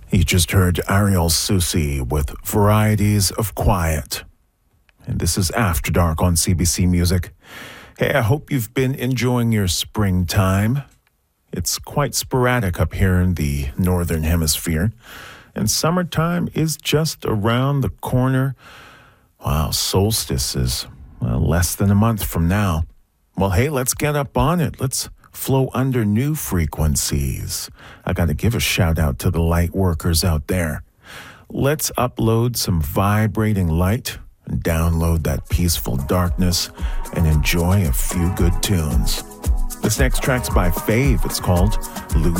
You just heard Ariel Susi with Varieties of Quiet. And this is After Dark on CBC Music. Hey, I hope you've been enjoying your springtime. It's quite sporadic up here in the Northern Hemisphere. And summertime is just around the corner. Wow, solstice is less than a month from now. Well, hey, let's get up on it. Let's flow under new frequencies. I got to give a shout out to the light workers out there. Let's upload some vibrating light and download that peaceful darkness and enjoy a few good tunes. This next track's by Fave. It's called Lose